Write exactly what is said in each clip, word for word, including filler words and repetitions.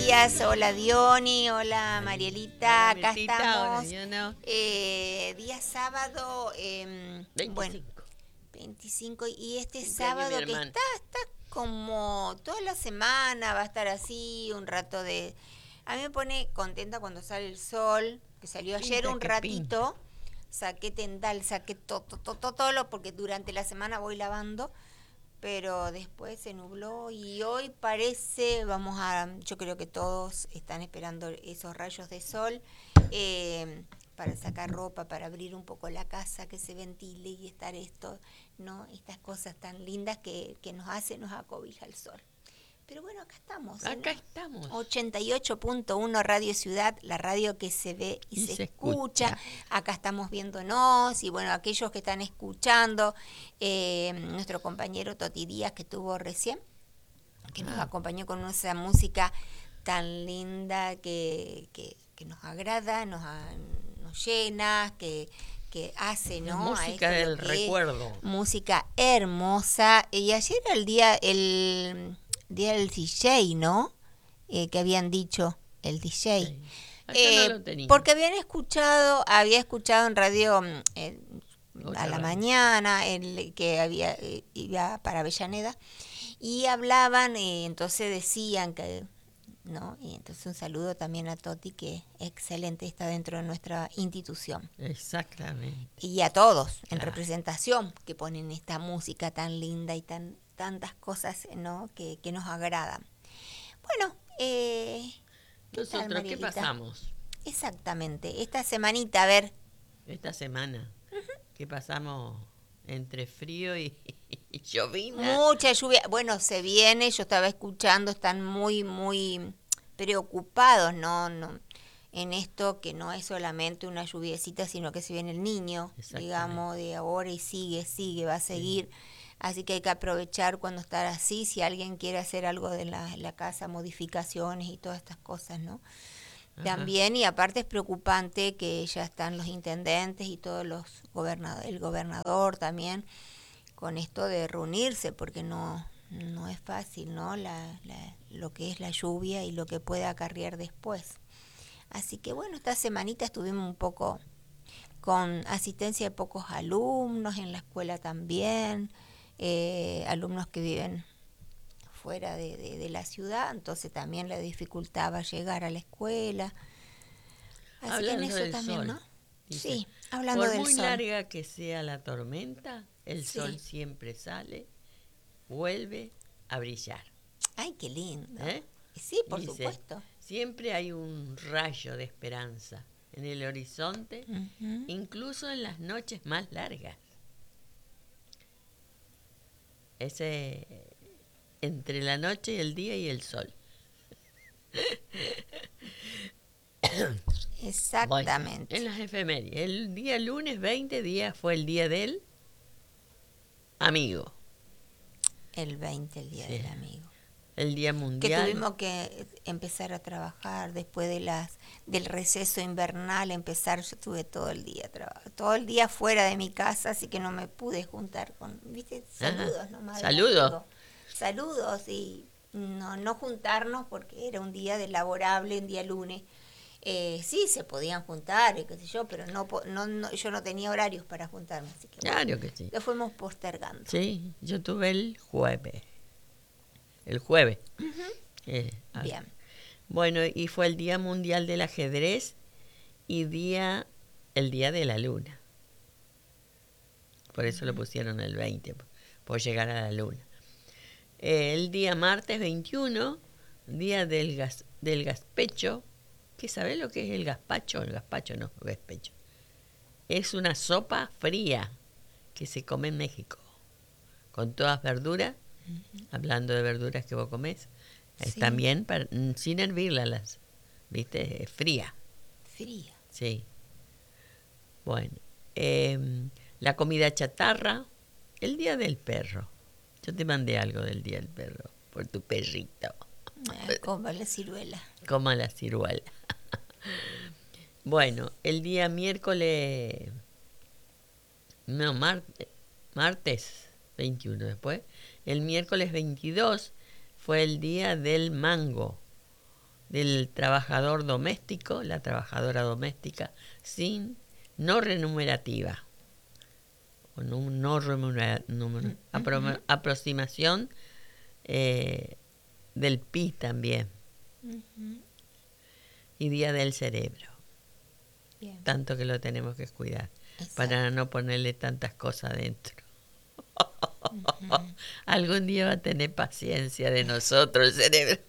días, hola Diony, hola Marielita, Hola acá Mirtita, hola estamos. yo no. Eh, día sábado, eh, bueno, veinticinco. veinticinco, y este Cumpleaños de mi sábado que hermana. está, está como toda la semana, va a estar así, un rato de... A mí me pone contenta cuando sale el sol, que salió ayer Pinta un que pinta. ratito, saqué tendal, saqué todo, todo, todo, todo, porque durante la semana voy lavando, pero después se nubló y hoy parece, vamos a, yo creo que todos están esperando esos rayos de sol eh, para sacar ropa, para abrir un poco la casa, que se ventile y estar esto, ¿no? Estas cosas tan lindas que, que nos hace, nos acobija el sol. Pero bueno, acá estamos, en Acá estamos. ochenta y ocho punto uno Radio Ciudad, la radio que se ve y, Y se se escucha. escucha. Acá estamos viéndonos y bueno, aquellos que están escuchando, eh, nuestro compañero Toti Díaz que estuvo recién, que nos Ah, acompañó con esa música tan linda que, que, que nos agrada, nos, a- nos llena, que, que hace, la ¿no? A música esto lo del que es recuerdo. música hermosa. Y ayer era el día, el día del D J, ¿no? Eh, que habían dicho, el D J. Sí. Acá no Eh, lo tenía. porque habían escuchado, había escuchado en radio mm, eh, a Otra la radio. mañana, el que había eh, iba para Avellaneda, y hablaban, eh, entonces decían que, ¿no? Y entonces un saludo también a Toti, que excelente está dentro de nuestra institución. Exactamente. Y a todos en Claro. representación que ponen esta música tan linda y tan tantas cosas, ¿no? que, que nos agradan. Bueno, eh, ¿qué tal, Nosotros, ¿qué Marielita? pasamos Exactamente, esta semanita, a ver. esta semana? ¿Qué pasamos entre frío y, y llovina? Mucha lluvia. Bueno, se viene, yo estaba escuchando, están muy, muy preocupados, ¿no? No, en esto que no es solamente una lluviecita, sino que se viene el niño, digamos, Exactamente. de ahora y sigue, sigue, va a Sí. seguir. Así que hay que aprovechar cuando está así, si alguien quiere hacer algo de la, la casa, modificaciones y todas estas cosas, ¿no? Ajá. También, y aparte es preocupante que ya están los intendentes y todos los gobernadores, el gobernador también, con esto de reunirse, porque no, no es fácil, ¿no? La, la, lo que es la lluvia y lo que puede acarrear después. Así que bueno, esta semanita estuvimos un poco con asistencia de pocos alumnos en la escuela también, eh, alumnos que viven fuera de, de, de la ciudad, entonces también le dificultaba llegar a la escuela. Así que en Hablando eso del también, sol, ¿no? dice, Sí, hablando por del muy sol. larga que sea la tormenta, el sol Sí. siempre sale, vuelve a brillar. Ay, qué lindo. ¿Eh? Sí, por Dice, supuesto. siempre hay un rayo de esperanza en el horizonte, Uh-huh. incluso en las noches más largas. Ese entre la noche y el día y el sol. Bueno, en Exactamente. las efemérides, el día lunes veinte día fue el día del amigo. El veinte, el día Sí. del amigo. El día Que mundial. tuvimos que empezar a trabajar después de las del receso invernal, empezar, yo estuve todo el día trabajando, todo el día fuera de mi casa, así que no me pude juntar con, viste, Ajá. saludos nomás del Saludos. amigo. Saludos y no, no juntarnos porque era un día de laborable, un día lunes. Eh, sí, se podían juntar, y qué sé yo, pero no, no, no, yo no tenía horarios para juntarme, así que bueno, Claro que sí. lo fuimos postergando. Sí, yo tuve el jueves. El jueves. Uh-huh. Eh, Bien. bueno, y fue el Día Mundial del Ajedrez y día el Día de la Luna. Por eso uh-huh. lo pusieron el veinte, por llegar a la Luna. Eh, el día martes veintiuno, Día del, gas, del Gazpacho. ¿Qué sabés lo que es el gazpacho? El gazpacho no, el gazpacho. Es una sopa fría que se come en México, con todas verduras. Uh-huh. Hablando de verduras que vos comés, sí. Es también para, sin hervirlas, las, ¿viste? Es fría. Fría. Sí. Bueno, eh, la comida chatarra, el día del perro. Yo te mandé algo del día del perro, por tu perrito. Eh, como la ciruela. Como la ciruela. Bueno, el día miércoles, no, martes, martes veintiuno después, el miércoles veintidós fue el día del mango, del trabajador doméstico, la trabajadora doméstica, sin no remunerativa. O no, no remunera, no, no, apro, aproximación eh, del P I también. Uh-huh. Y Día del Cerebro. Bien. Tanto que lo tenemos que cuidar. Exacto. Para no ponerle tantas cosas dentro. Uh-huh. Algún día va a tener paciencia de nosotros el cerebro.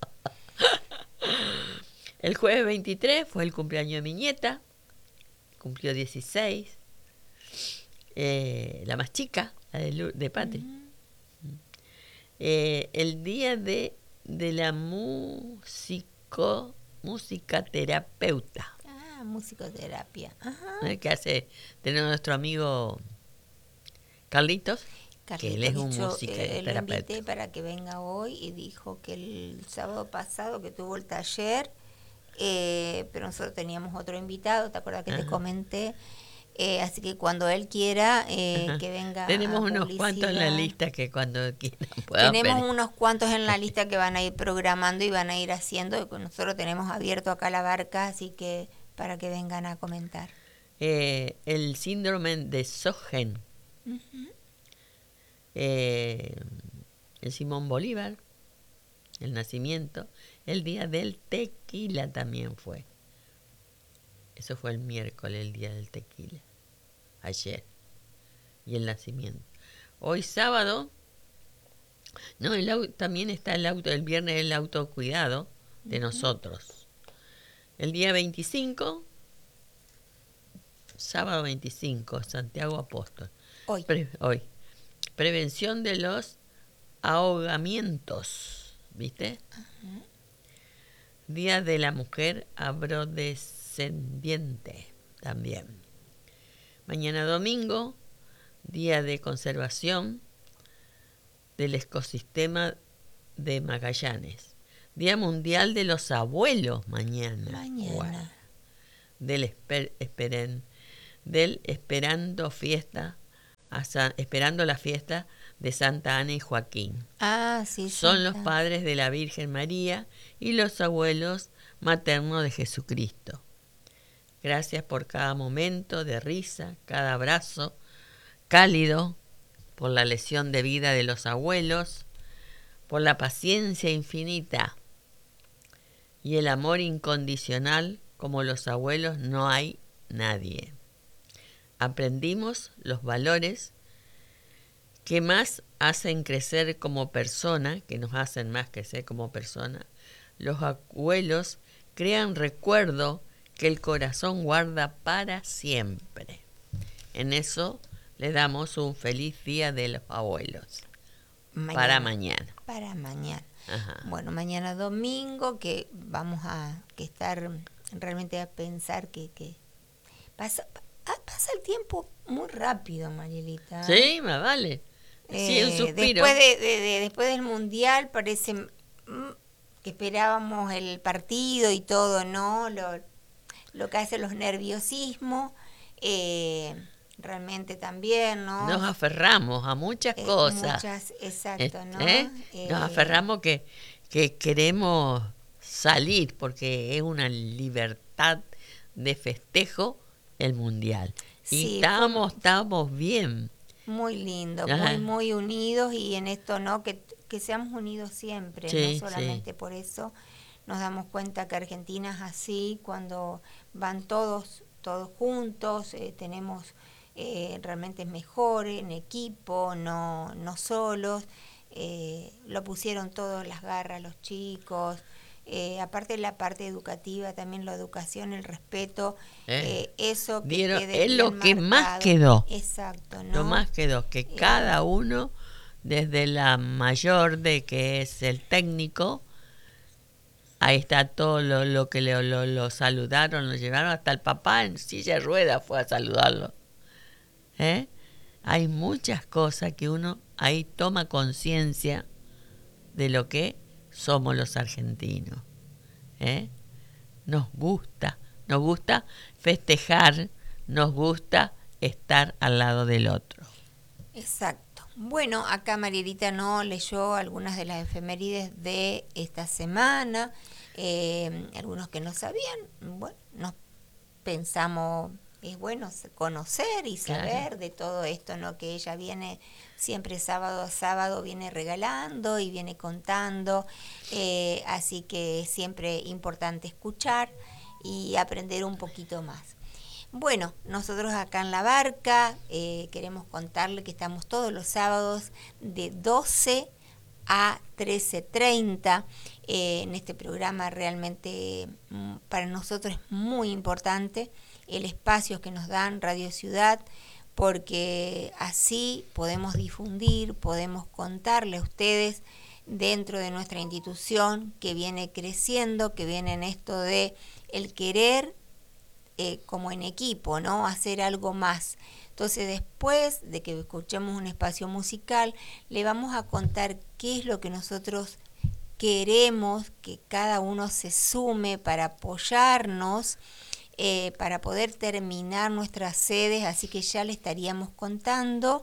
El jueves veintitrés fue el cumpleaños de mi nieta. Cumplió dieciséis. Eh, la más chica, la de, de Patri. Uh-huh. Eh, el día de, de la músico, musicaterapeuta. Ah, musicoterapia. Ajá. ¿Eh? Que hace tener nuestro amigo Carlitos, Carlitos que él es un musicoterapeuta. Eh, lo invité para que venga hoy y dijo que el sábado pasado que tuvo el taller, eh, pero nosotros teníamos otro invitado, ¿te acuerdas que Ajá. te comenté? Eh, así que cuando él quiera eh, que venga. Tenemos unos cuantos en la lista que cuando quiera puedan Tenemos venir. unos cuantos en la lista que van a ir programando y van a ir haciendo. Nosotros tenemos abierto acá la barca, así que para que vengan a comentar. Eh, el síndrome de Sjögren. Uh-huh. eh, el Simón Bolívar, el nacimiento, el día del tequila también fue. Eso fue el miércoles, el día del tequila. Ayer. Y el nacimiento. Hoy sábado. No, el auto, también está el auto, el viernes el autocuidado de uh-huh. nosotros. El día veinticinco. Sábado veinticinco, Santiago Apóstol. Hoy. Pre, hoy. Prevención de los ahogamientos. ¿Viste? Uh-huh. Día de la mujer afrodescendiente también. Mañana domingo, día de conservación del ecosistema de Magallanes. Día mundial de los abuelos mañana. Mañana. Wow. Del, esper, esperen, del esperando fiesta, a San, esperando la fiesta de Santa Ana y Joaquín. Ah, sí. Son Santa. Los padres de la Virgen María y los abuelos maternos de Jesucristo. Gracias por cada momento de risa, cada abrazo cálido, por la lesión de vida de los abuelos, por la paciencia infinita y el amor incondicional, como los abuelos no hay nadie. Aprendimos los valores que más hacen crecer como persona, que nos hacen más crecer como persona. Los abuelos crean recuerdo que el corazón guarda para siempre. En eso le damos un feliz día de los abuelos. Mañana, para mañana. Para mañana. Ajá. Bueno, mañana domingo, que vamos a que estar realmente a pensar que, que pasa, pasa el tiempo muy rápido, Marielita. Sí, más vale. Sí, eh, un suspiro. Después, de, de, de, después del Mundial parece mm, que esperábamos el partido y todo, ¿no? Lo, lo que hace los nerviosismos, eh, realmente también, ¿no? Nos aferramos a muchas eh, cosas. Muchas, exacto, ¿no? ¿Eh? Eh, Nos aferramos que, que queremos salir porque es una libertad de festejo el Mundial. Y sí, estamos, estamos bien. Muy lindo, Ajá. muy, muy unidos y en esto, ¿no? Que, que seamos unidos siempre, sí, no solamente sí. Por eso. Nos damos cuenta que Argentina es así, cuando van todos, todos juntos, eh, tenemos eh, realmente mejor en equipo, no, no solos, eh, lo pusieron todas las garras los chicos, eh, aparte de la parte educativa, también la educación, el respeto, eh, eh, eso que dieron, quede es lo bien que marcado. Más quedó. Exacto, ¿no? Lo más quedó, que eh, cada uno, desde la mayor de que es el técnico, ahí está todo lo, lo que lo, lo, lo saludaron, lo llevaron, hasta el papá en silla de ruedas fue a saludarlo. ¿Eh? Hay muchas cosas que uno ahí toma conciencia de lo que somos los argentinos. ¿Eh? Nos gusta, nos gusta festejar, nos gusta estar al lado del otro. Exacto. Bueno, acá Marielita no leyó algunas de las efemérides de esta semana. eh, algunos que no sabían, bueno, nos pensamos, es bueno conocer y saber claro. de todo esto, ¿no? Que ella viene siempre sábado a sábado, viene regalando y viene contando, eh, así que es siempre importante escuchar y aprender un poquito más. Bueno, nosotros acá en La Barca eh, queremos contarle que estamos todos los sábados de doce a trece treinta. Eh, en este programa realmente mm, para nosotros es muy importante el espacio que nos dan Radio Ciudad, porque así podemos difundir, podemos contarle a ustedes dentro de nuestra institución que viene creciendo, que viene en esto de el querer eh, como en equipo, ¿no? Hacer algo más. Entonces, después de que escuchemos un espacio musical, le vamos a contar qué es lo que nosotros queremos que cada uno se sume para apoyarnos, eh, para poder terminar nuestras sedes, así que ya le estaríamos contando,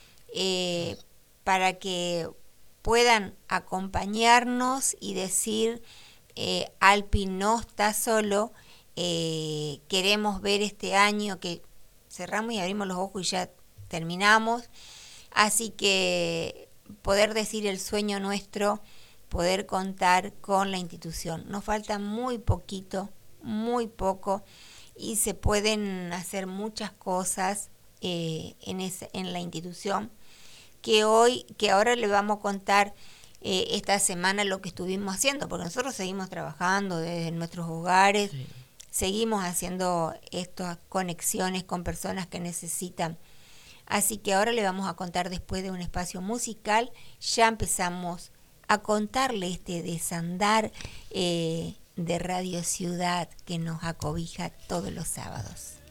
eh, para que puedan acompañarnos y decir, eh, Alpi no está solo, eh, queremos ver este año que cerramos y abrimos los ojos y ya terminamos, así que poder decir el sueño nuestro, poder contar con la institución. Nos falta muy poquito, muy poco, y se pueden hacer muchas cosas eh, en, ese, en la institución, que hoy, que ahora le vamos a contar eh, esta semana lo que estuvimos haciendo, porque nosotros seguimos trabajando desde nuestros hogares, sí. Seguimos haciendo estas conexiones con personas que necesitan. Así que ahora le vamos a contar, después de un espacio musical, ya empezamos a contarle este desandar eh, de Radio Ciudad que nos acobija todos los sábados.